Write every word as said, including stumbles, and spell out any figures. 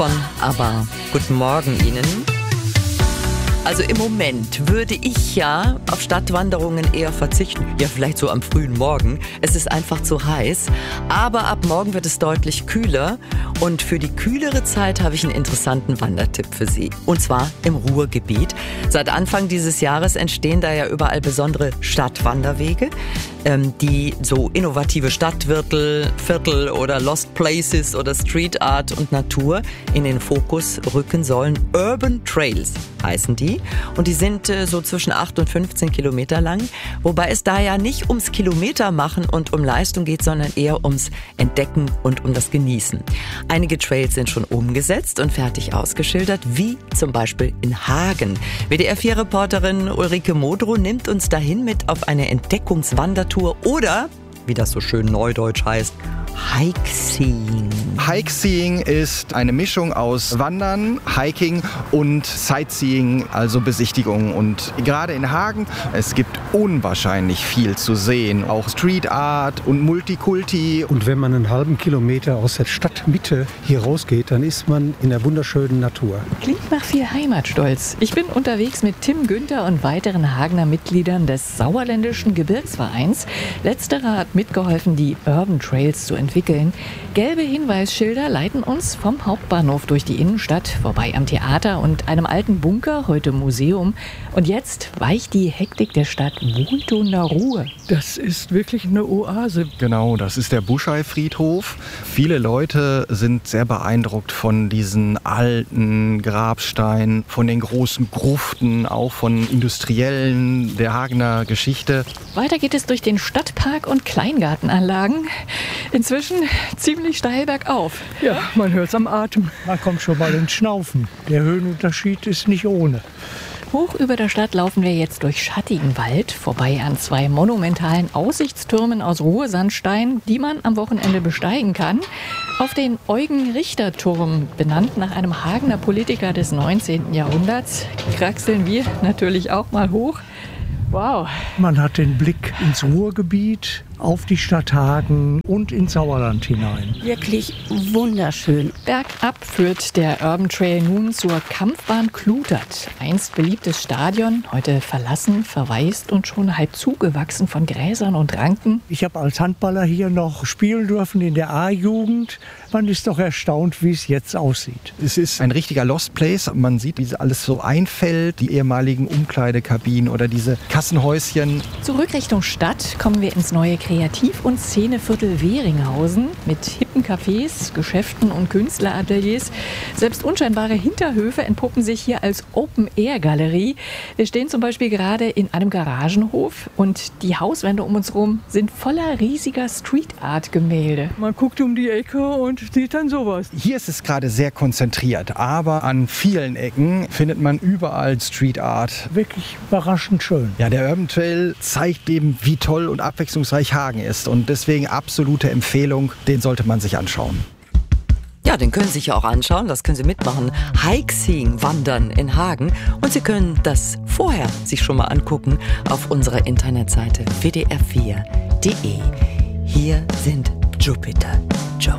von ABBA. Guten Morgen Ihnen. Also im Moment würde ich ja auf Stadtwanderungen eher verzichten. Ja, vielleicht so am frühen Morgen. Es ist einfach zu heiß. Aber ab morgen wird es deutlich kühler. Und für die kühlere Zeit habe ich einen interessanten Wandertipp für Sie. Und zwar im Ruhrgebiet. Seit Anfang dieses Jahres entstehen da ja überall besondere Stadtwanderwege, ähm, die so innovative Stadtviertel, Viertel oder Lost Places oder Street Art und Natur in den Fokus rücken sollen. Urban Trails heißen die. Und die sind äh, so zwischen acht und fünfzehn Kilometer lang. Wobei es da ja nicht ums Kilometer machen und um Leistung geht, sondern eher ums Entdecken und um das Genießen. Einige Trails sind schon umgesetzt und fertig ausgeschildert, wie zum Beispiel in Hagen. W D R vier Reporterin Ulrike Modrow nimmt uns dahin mit auf eine Entdeckungswandertour oder, wie das so schön neudeutsch heißt, Hikeseeing. Hikeseeing ist eine Mischung aus Wandern, Hiking und Sightseeing, also Besichtigung. Und gerade in Hagen, es gibt unwahrscheinlich viel zu sehen. Auch Street Art und Multikulti. Und wenn man einen halben Kilometer aus der Stadtmitte hier rausgeht, dann ist man in der wunderschönen Natur. Klingt nach viel Heimatstolz. Ich bin unterwegs mit Tim Günther und weiteren Hagener Mitgliedern des Sauerländischen Gebirgsvereins. Letzterer hat mitgeholfen, die Urban Trails zu entwickeln. Gelbe Hinweisschilder leiten uns vom Hauptbahnhof durch die Innenstadt, vorbei am Theater und einem alten Bunker, heute Museum. Und jetzt weicht die Hektik der Stadt wohltuender Ruhe. Das ist wirklich eine Oase. Genau, das ist der Buschei-Friedhof. Viele Leute sind sehr beeindruckt von diesen alten Grabsteinen, von den großen Gruften, auch von Industriellen der Hagener Geschichte. Weiter geht es durch den Stadtpark und Kleingartenanlagen. Inzwischen ziemlich steil bergauf. Ja, man hört es am Atem. Man kommt schon mal ins Schnaufen. Der Höhenunterschied ist nicht ohne. Hoch über der Stadt laufen wir jetzt durch schattigen Wald, vorbei an zwei monumentalen Aussichtstürmen aus Ruhrsandstein, die man am Wochenende besteigen kann. Auf den Eugen-Richter-Turm, benannt nach einem Hagener Politiker des neunzehnten Jahrhunderts, kraxeln wir natürlich auch mal hoch. Wow. Man hat den Blick ins Ruhrgebiet, auf die Stadt Hagen und ins Sauerland hinein. Wirklich wunderschön. Bergab führt der Urban Trail nun zur Kampfbahn Klutert. Einst beliebtes Stadion, heute verlassen, verwaist und schon halb zugewachsen von Gräsern und Ranken. Ich habe als Handballer hier noch spielen dürfen in der A-Jugend. Man ist doch erstaunt, wie es jetzt aussieht. Es ist ein richtiger Lost Place. Man sieht, wie alles so einfällt. Die ehemaligen Umkleidekabinen oder diese Kassenhäuschen. Zurück Richtung Stadt kommen wir ins neue Kreativ- und Szeneviertel Weringhausen mit hippen Cafés, Geschäften und Künstlerateliers. Selbst unscheinbare Hinterhöfe entpuppen sich hier als Open-Air-Galerie. Wir stehen zum Beispiel gerade in einem Garagenhof und die Hauswände um uns herum sind voller riesiger Street-Art-Gemälde. Man guckt um die Ecke und sieht dann sowas. Hier ist es gerade sehr konzentriert, aber an vielen Ecken findet man überall Street Art. Wirklich überraschend schön. Ja, der Urban Trail zeigt eben, wie toll und abwechslungsreich Hagen ist und deswegen absolute Empfehlung, den sollte man sich anschauen. Ja, den können Sie sich ja auch anschauen, das können Sie mitmachen. Hikeseeing, Wandern in Hagen. Und Sie können das vorher sich schon mal angucken auf unserer Internetseite w d r vier punkt d e. Hier sind Jupiter Jones.